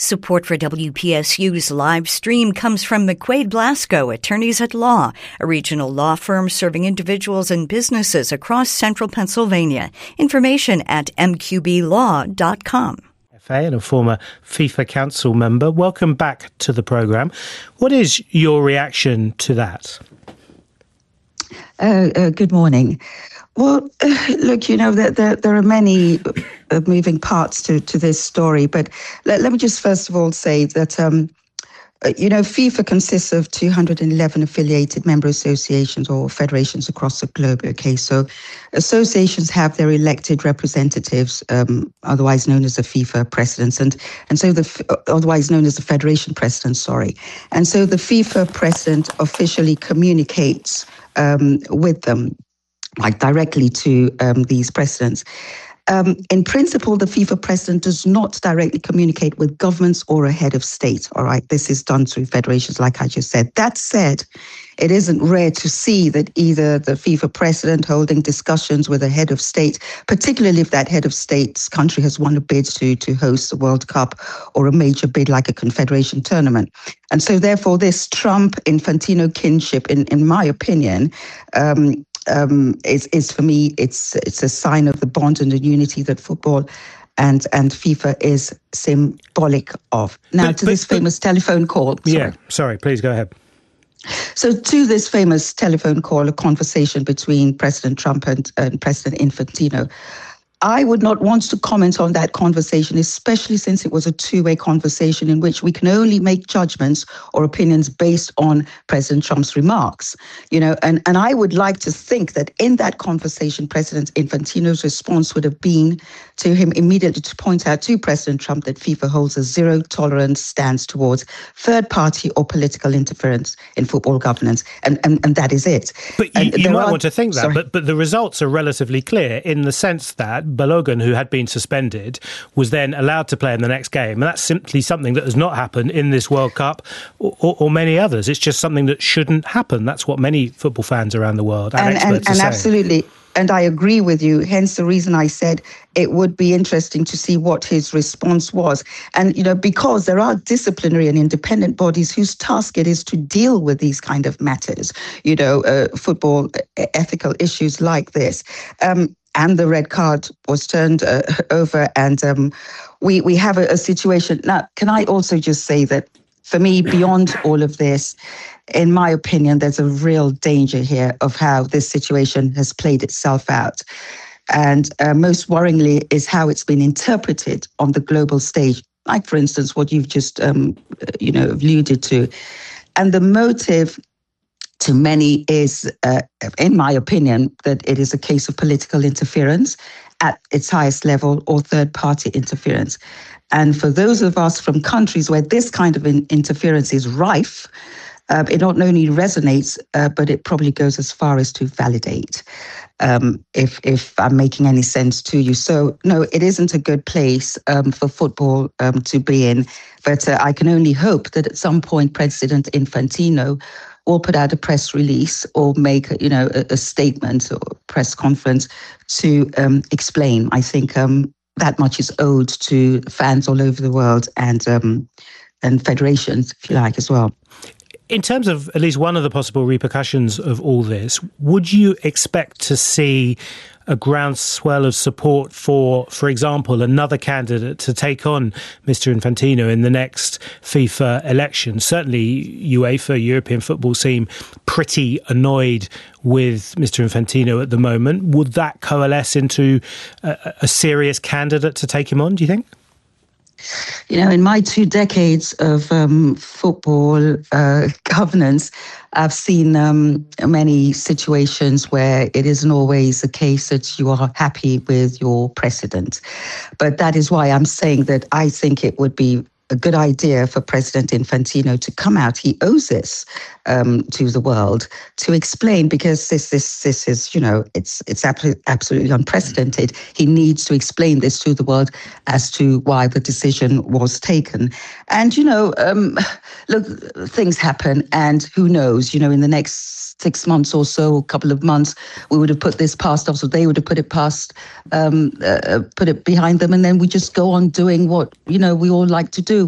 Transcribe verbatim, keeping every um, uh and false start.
Support for W P S U's live stream comes from McQuaid Blasco, Attorneys at Law, a regional law firm serving individuals and businesses across central Pennsylvania. Information at m q b law dot com. And a former FIFA Council member. Welcome back to the programme. What is your reaction to that? Uh, uh, good morning. Well, uh, look, you know, there, there, there are many uh, moving parts to, to this story, but let, let me just first of all say that, um, uh, you know, FIFA consists of two hundred eleven affiliated member associations or federations across the globe, okay? So associations have their elected representatives, um, otherwise known as the FIFA presidents, and, and so the, otherwise known as the federation president, sorry. And so the FIFA president officially communicates um, with them, like directly to um, these presidents. Um, in principle, the FIFA president does not directly communicate with governments or a head of state. All right, this is done through federations, like I just said. That said, it isn't rare to see that either the FIFA president holding discussions with a head of state, particularly if that head of state's country has won a bid to, to host the World Cup or a major bid like a confederation tournament. And so therefore, this Trump-Infantino kinship, in, in my opinion, um, Um, is, is for me, it's it's a sign of the bond and the unity that football and and FIFA is symbolic of. Now, but, to but, this famous but, telephone call. Sorry. Yeah, sorry, please go ahead. So to this famous telephone call, a conversation between President Trump and, and President Infantino, I would not want to comment on that conversation, especially since it was a two-way conversation in which we can only make judgments or opinions based on President Trump's remarks. You know, and, and I would like to think that in that conversation, President Infantino's response would have been to him immediately to point out to President Trump that FIFA holds a zero-tolerance stance towards third-party or political interference in football governance, and, and, and that is it. But you, you might are, want to think that, sorry. but, but the results are relatively clear in the sense that Balogun, who had been suspended, was then allowed to play in the next game. And that's simply something that has not happened in this World Cup or, or, or many others. It's just something that shouldn't happen. That's what many football fans around the world and, and experts and, are and saying. Absolutely. And I agree with you. Hence the reason I said it would be interesting to see what his response was. And, you know, because there are disciplinary and independent bodies whose task it is to deal with these kind of matters, you know, uh, football ethical issues like this. Um, and the red card was turned uh, over. And um, we, we have a, a situation. Now, can I also just say that for me, beyond all of this, in my opinion, there's a real danger here of how this situation has played itself out. And uh, most worryingly is how it's been interpreted on the global stage, like, for instance, what you've just, um, you know, alluded to. And the motive to many is, uh, in my opinion, that it is a case of political interference at its highest level or third-party interference. And for those of us from countries where this kind of in- interference is rife, uh, it not only resonates, uh, but it probably goes as far as to validate, um, if if I'm making any sense to you. So, no, it isn't a good place um, for football um, to be in. But uh, I can only hope that at some point President Infantino will put out a press release or make, you know, a, a statement or press conference to um, explain. I think um, that much is owed to fans all over the world and um, and federations, if you like, as well. In terms of at least one of the possible repercussions of all this, would you expect to see a groundswell of support for, for example, another candidate to take on Mister Infantino in the next FIFA election? Certainly, UEFA, European football, seem pretty annoyed with Mister Infantino at the moment. Would that coalesce into a, a serious candidate to take him on, do you think? You know, in my two decades of um, football uh, governance, I've seen um, many situations where it isn't always the case that you are happy with your president. But that is why I'm saying that I think it would be a good idea for President Infantino to come out. He owes this um, to the world to explain, because this this this is, you know, it's it's absolutely unprecedented. He needs to explain this to the world as to why the decision was taken. And, you know, um, look, things happen, and who knows, you know, in the next six months or so, a couple of months, we would have put this past us, or they would have put it past, um, uh, put it behind them, and then we just go on doing what, you know, we all like to do.